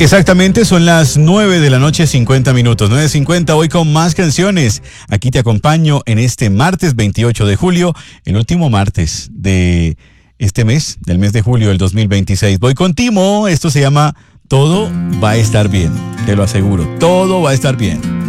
Exactamente, son las 9 de la noche, 50 minutos. 9:50, hoy con más canciones. Aquí te acompaño en este martes 28 de julio, el último martes de este mes, del mes de julio del 2026. Voy con Timo, esto se llama Todo va a estar bien, te lo aseguro, todo va a estar bien.